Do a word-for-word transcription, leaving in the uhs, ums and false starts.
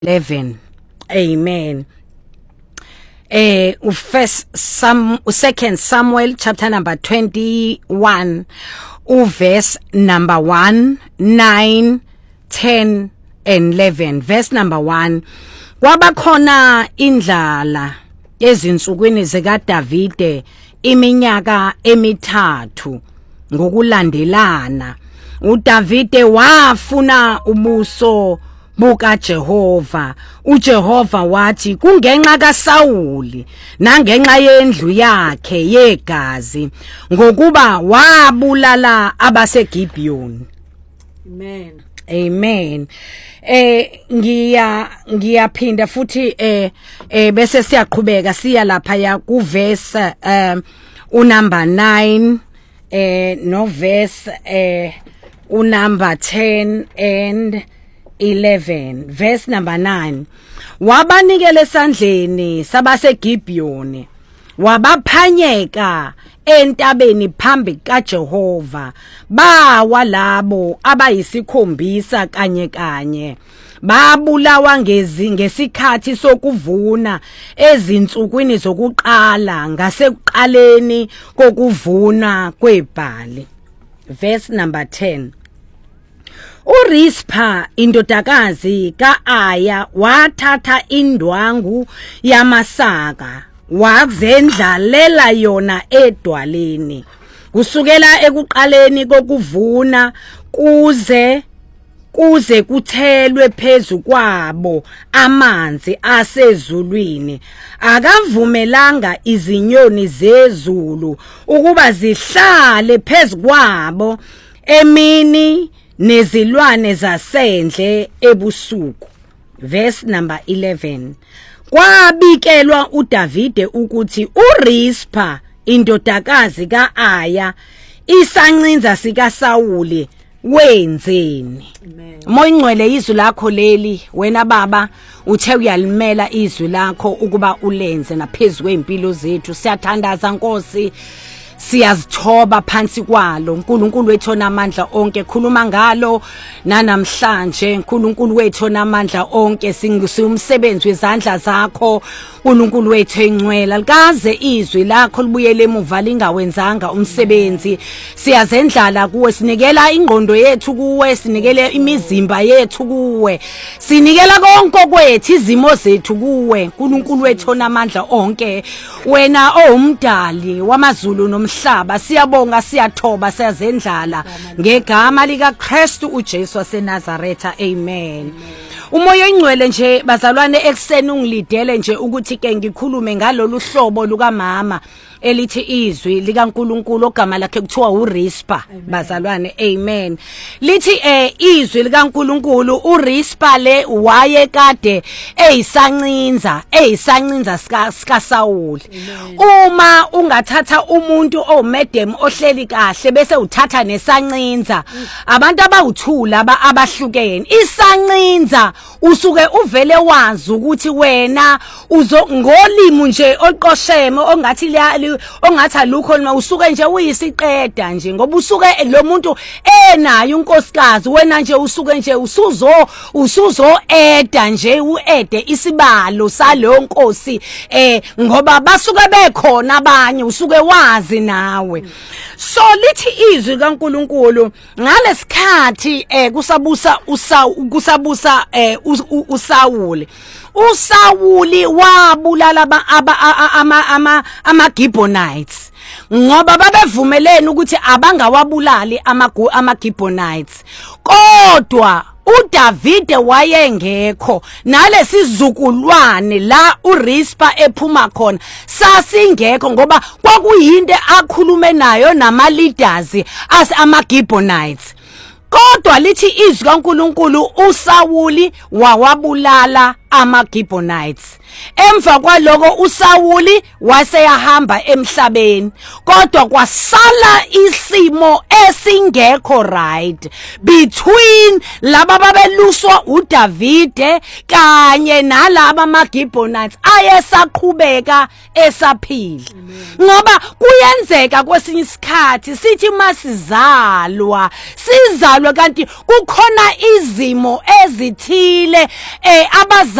eleven. Amen. Eh u first Sam second Samuel chapter number twenty-one u verse number one, nine, ten and eleven. Verse number one. Kwabakhona indlala ezinsukwini zika Davide iminyaka emithathu ngokulandelana. uDavide wafuna ubuso buka Jehova. uJehova wathi kungenxa kaSawuli nangenxa yendlu yakhe yegazi ngokuba wabulala abaseGibiyoni. Amen. Amen. Eh ngiya ngiyaphinda futhi eh eh bese siyaqhubeka siya lapha ya ku verse um u number nine eh no verse eh u number ten and eleven. Verse number nine. Wabanikele esandleni sabaseGibiyoni wabaphanyeka entabeni phambi kaJehova bawa labo abayisikhombisa kanye kanye babulawa ngezi ngesikhathi sokuvuna ezinsukwini zokuqala ngasekuqaleni kokuvuna kwebhali. Verse number ten. uRispa indodakazi kaAya wathatha indwangu yamasaka wazendlalela yona edwaleni kusukela ekuqaleni kokuvuna kuze kuze kuthelwe phezulu kwabo amanzi asezulwini. Akavumelanga izinyoni zezulu ukuba zihlale phezulu kwabo emini nezilwane zasendle ebusuku. Verse number eleven. Kwabikelwa uDavide ukuthi uRispa indodakazi kaAya isancinza sika Sawuli wenzeni. Moyingcwele izwi lakho leli wena baba uthe uyalimela izwi lakho ukuba ulenze naphezulu kwempilo zethu. Siyathandaza Nkosi, siyazithoba phansi kwalo. uNkulunkulu wethu onamandla onke khuluma ngalo nanamhlanje. uNkulunkulu wethu onamandla onke singumsebenzi wezandla zakho. uNkulunkulu wethu engcwele likaze izwi lakho libuyele emuva lingawenzanga umsebenzi. Siyazendlala kuwe, sinikela ingqondo yethu kuwe, sinikele imizimba yethu kuwe, sinikela konke kwethu, izimo zethu kuwe. uNkulunkulu wethu onamandla onke, wena owumdali wamazulu nomhlaba, siyabonga, siyathoba, siyazendlala ngegama lika Kristu uJesu waseNazaretha. Amen. Umoya oyingcwele nje bazalwane ekseni ungilidele nje ukuthi ke ngikhulume ngalolu hlobo luka mama elithi izwi lika uNkulunkulu ogama lakhe kuthiwa uRispa. Bazalwane, amen. Lithi eh izwi lika uNkulunkulu uRispa le waye kade eyisancinza eyisancinza sika Sawuli. Uma ungathatha umuntu omedem ohleli kahle bese uthatha nesancinza, abantu abawuthula abahlukene, isancinza usuke uvele wazi ukuthi wena uzo ngolimi nje oqosheme ongathi ongathi alukho noma usuke nje uyisiqeda nje ngoba usuke lo muntu enayo unkosikazi, wena nje usuke nje usuzo usuzo eda nje uede isibalo saleyo nkosi eh ngoba basuke bekhona abanye usuke wazi nawe. So lithi izwi kaNkulunkulu ngalesikhathi eh kusabusa kusabusa eh uSawuli uSawuli wabulala ama ama amaGibonites ngoba babevumelene ukuthi abangawabulali amaGibonites. Kodwa uDavide wayengekho nalesizukulwane la uRispa ephuma khona sasingekho ngoba kwakuyinde akhulume nayo nama leaders as amaGibonites. Kodwa lithi izwi kaNkulunkulu uSawuli wawabulala amaGibonites. Emva kwaloko uSawuli waseyahamba emhlabeni, kodwa kwasala isimo esingekho right between laba babeluswa uDavide kanye nalaba amaGibeonites ayesaqhubeka esaphila. Ngoba kuyenzeka kwesinye isikhathi sithi masizalwa sizalwe kanti kukhona izimo ezithile eh